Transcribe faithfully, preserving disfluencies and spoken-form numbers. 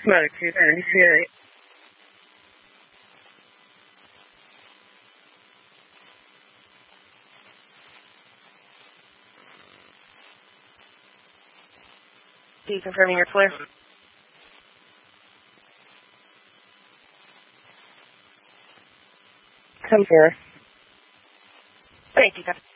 Latitude N B C eight. Are you confirming your clear? ten four. Thank you, Captain.